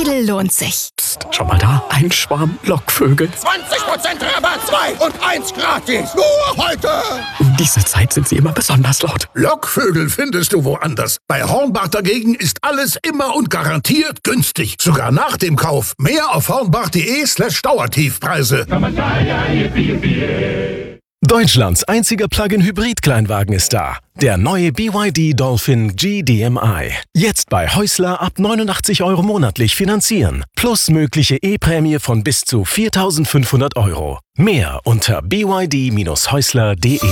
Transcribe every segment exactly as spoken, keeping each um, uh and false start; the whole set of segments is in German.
Lidl lohnt sich. Psst, schau mal da, ein Schwarm Lockvögel. zwanzig Prozent da, ein Schwarm Lockvögel. zwanzig Prozent Rabatt, zwei und eins gratis. Nur heute. Um diese Zeit sind sie immer besonders laut. Lockvögel findest du woanders. Bei Hornbach dagegen ist alles immer und garantiert günstig. Sogar nach dem Kauf. Mehr auf hornbach.de slash Dauertiefpreise. Deutschlands einziger Plug-in-Hybrid-Kleinwagen ist da. Der neue B Y D Dolphin G D M I. Jetzt bei Häusler ab neunundachtzig Euro monatlich finanzieren. Plus mögliche E-Prämie von bis zu viertausendfünfhundert Euro. Mehr unter b y d Bindestrich häusler punkt d e.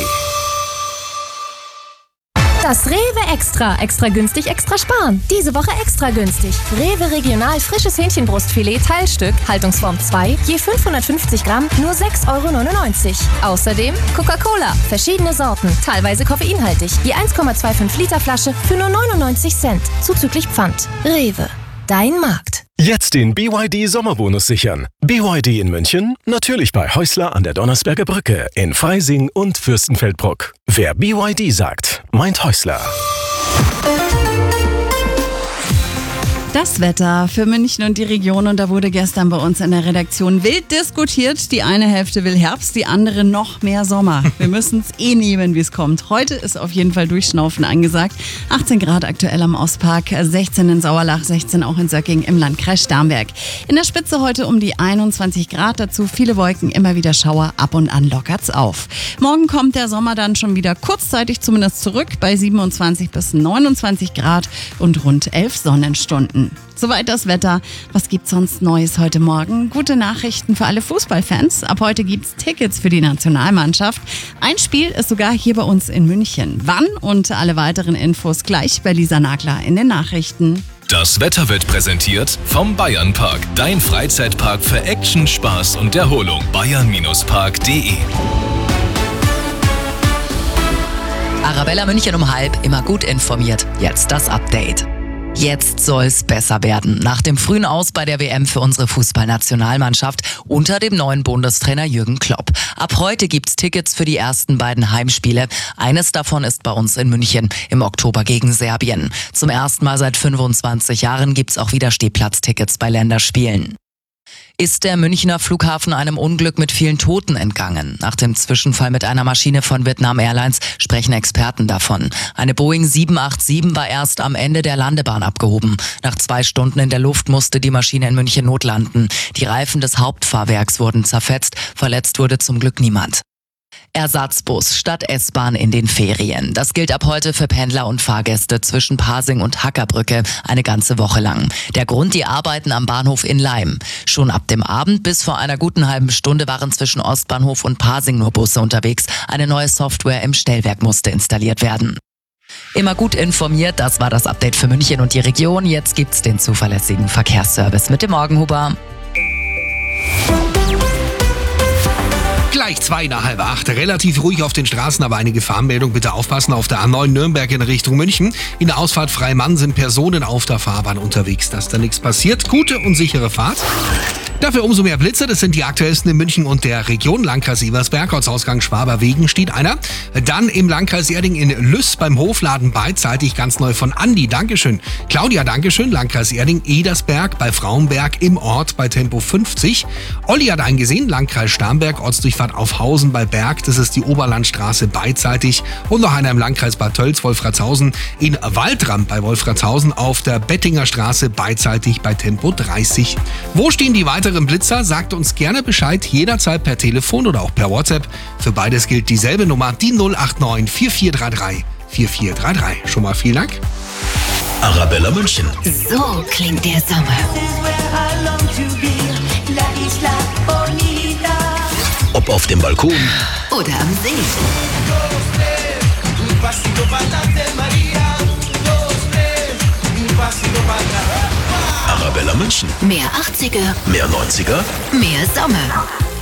Das Rewe Extra. Extra günstig, extra sparen. Diese Woche extra günstig. Rewe Regional frisches Hähnchenbrustfilet Teilstück, Haltungsform zwei, je fünfhundertfünfzig Gramm, nur sechs Euro neunundneunzig. Außerdem Coca-Cola, verschiedene Sorten, teilweise koffeinhaltig, je eins Komma fünfundzwanzig Liter Flasche für nur neunundneunzig Cent, zuzüglich Pfand. Rewe, dein Markt. Jetzt den B Y D Sommerbonus sichern. B Y D in München, natürlich bei Häusler an der Donnersberger Brücke, in Freising und Fürstenfeldbruck. Wer B Y D sagt, meint Häusler. Das Wetter für München und die Region, und da wurde gestern bei uns in der Redaktion wild diskutiert. Die eine Hälfte will Herbst, die andere noch mehr Sommer. Wir müssen es eh nehmen, wie es kommt. Heute ist auf jeden Fall Durchschnaufen angesagt. achtzehn Grad aktuell am Ostpark, sechzehn in Sauerlach, sechzehn auch in Söcking im Landkreis Starnberg. In der Spitze heute um die einundzwanzig Grad, dazu viele Wolken, immer wieder Schauer, ab und an lockert's auf. Morgen kommt der Sommer dann schon wieder kurzzeitig zumindest zurück bei siebenundzwanzig bis neunundzwanzig Grad und rund elf Sonnenstunden. Soweit das Wetter. Was gibt's sonst Neues heute Morgen? Gute Nachrichten für alle Fußballfans. Ab heute gibt's Tickets für die Nationalmannschaft. Ein Spiel ist sogar hier bei uns in München. Wann und alle weiteren Infos gleich bei Lisa Nagler in den Nachrichten. Das Wetter wird präsentiert vom Bayernpark. Dein Freizeitpark für Action, Spaß und Erholung. bayern Park punkt d e. Arabella München um halb, immer gut informiert. Jetzt das Update. Jetzt soll's besser werden. Nach dem frühen Aus bei der W M für unsere Fußballnationalmannschaft unter dem neuen Bundestrainer Jürgen Klopp. Ab heute gibt's Tickets für die ersten beiden Heimspiele. Eines davon ist bei uns in München im Oktober gegen Serbien. Zum ersten Mal seit fünfundzwanzig Jahren gibt's auch wieder Stehplatztickets bei Länderspielen. Ist der Münchner Flughafen einem Unglück mit vielen Toten entgangen? Nach dem Zwischenfall mit einer Maschine von Vietnam Airlines sprechen Experten davon. Eine Boeing sieben acht sieben war erst am Ende der Landebahn abgehoben. Nach zwei Stunden in der Luft musste die Maschine in München notlanden. Die Reifen des Hauptfahrwerks wurden zerfetzt, verletzt wurde zum Glück niemand. Ersatzbus statt S-Bahn in den Ferien. Das gilt ab heute für Pendler und Fahrgäste zwischen Pasing und Hackerbrücke eine ganze Woche lang. Der Grund, die Arbeiten am Bahnhof in Laim. Schon ab dem Abend bis vor einer guten halben Stunde waren zwischen Ostbahnhof und Pasing nur Busse unterwegs. Eine neue Software im Stellwerk musste installiert werden. Immer gut informiert, das war das Update für München und die Region. Jetzt gibt's den zuverlässigen Verkehrsservice mit dem Morgenhuber. Gleich zwei nach halb acht. Relativ ruhig auf den Straßen, aber eine Gefahrenmeldung. Bitte aufpassen auf der A neun Nürnberg in Richtung München. In der Ausfahrt Freimann sind Personen auf der Fahrbahn unterwegs. Dass da nichts passiert. Gute und sichere Fahrt. Dafür umso mehr Blitze, das sind die aktuellsten in München und der Region. Landkreis Ebersberg, Ortsausgang Schwaberwegen steht einer. Dann im Landkreis Erding in Lüss beim Hofladen beidseitig ganz neu von Andi. Dankeschön. Claudia, Dankeschön. Landkreis Erding, Edersberg bei Frauenberg im Ort bei Tempo fünfzig. Olli hat eingesehen, Landkreis Starnberg, Ortsdurchfahrt auf Hausen bei Berg. Das ist die Oberlandstraße beidseitig. Und noch einer im Landkreis Bad Tölz, Wolfratshausen. In Waldram bei Wolfratshausen auf der Bettinger Straße beidseitig bei Tempo dreißig. Wo stehen die weiteren Blitzer? Sagt uns gerne Bescheid, jederzeit per Telefon oder auch per WhatsApp. Für beides gilt dieselbe Nummer, die null acht neun vier vier drei drei vier vier drei drei. Schon mal vielen Dank. Arabella München. So klingt der Sommer. Ob auf dem Balkon Oder am See. Arabella München. Mehr achtziger, Mehr neunziger. mehr Sommer.